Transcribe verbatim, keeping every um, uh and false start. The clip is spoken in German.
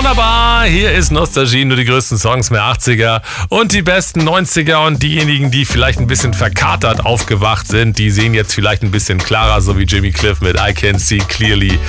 Wunderbar, hier ist Nostalgie, nur die größten Songs mehr achtziger und die besten neunziger und diejenigen, die vielleicht ein bisschen verkatert aufgewacht sind, die sehen jetzt vielleicht ein bisschen klarer, so wie Jimmy Cliff mit I Can See Clearly.